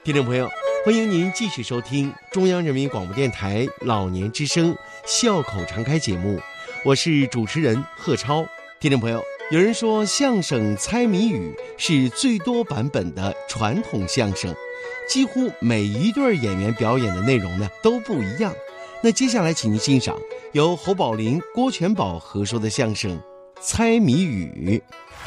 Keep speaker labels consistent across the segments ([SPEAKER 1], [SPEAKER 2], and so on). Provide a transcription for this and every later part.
[SPEAKER 1] 听众朋友，欢迎您继续收听中央人民广播电台老年之声笑口常开节目，我是主持人贺超。听众朋友，有人说相声猜谜语是最多版本的传统相声，几乎每一对演员表演的内容呢都不一样。那接下来请您欣赏由侯宝林、郭全宝合说的相声《猜谜语》。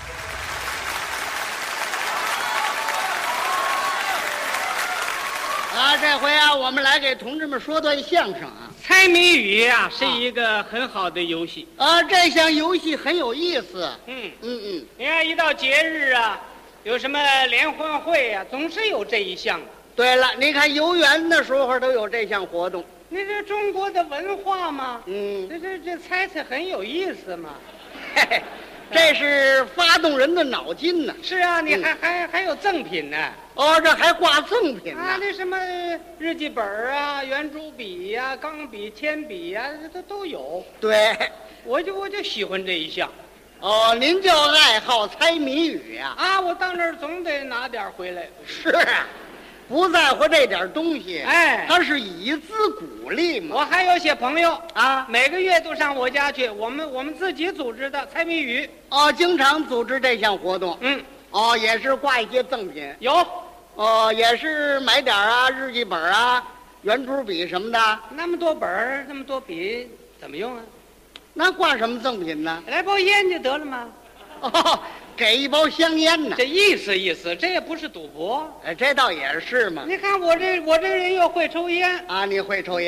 [SPEAKER 2] 这回啊，我们来给同志们说段相声啊。
[SPEAKER 3] 猜谜语啊，是一个很好的游戏
[SPEAKER 2] 这项游戏很有意思。
[SPEAKER 3] 你看一到节日啊，有什么联欢会啊，总是有这一项。
[SPEAKER 2] 对了，你看游园的时候都有这项活动。
[SPEAKER 3] 那这中国的文化嘛，这猜猜很有意思嘛。
[SPEAKER 2] 嘿嘿，这是发动人的脑筋呢。
[SPEAKER 3] 是啊，你还有赠品呢。
[SPEAKER 2] 这还挂赠品呢。
[SPEAKER 3] 那什么日记本啊、圆珠笔呀、钢笔、铅笔呀，这都有。
[SPEAKER 2] 对，
[SPEAKER 3] 我就喜欢这一项。
[SPEAKER 2] 您就爱好猜谜语啊？
[SPEAKER 3] 我到那儿总得拿点回来。
[SPEAKER 2] 是啊，不在乎这点东西，他是以资鼓励嘛。
[SPEAKER 3] 我还有些朋友
[SPEAKER 2] 啊，
[SPEAKER 3] 每个月都上我家去，我们自己组织的猜谜语。
[SPEAKER 2] 经常组织这项活动。也是挂一些赠品。
[SPEAKER 3] 有。
[SPEAKER 2] 也是买点日记本啊、圆珠笔什么的。
[SPEAKER 3] 那么多本那么多笔，怎么用啊？
[SPEAKER 2] 那挂什么赠品呢？
[SPEAKER 3] 来包烟就得了吗？
[SPEAKER 2] 给一包香烟呢。
[SPEAKER 3] 这意思，这也不是赌博。
[SPEAKER 2] 这倒也是嘛。
[SPEAKER 3] 你看我这人又会抽烟
[SPEAKER 2] 啊，你会抽烟。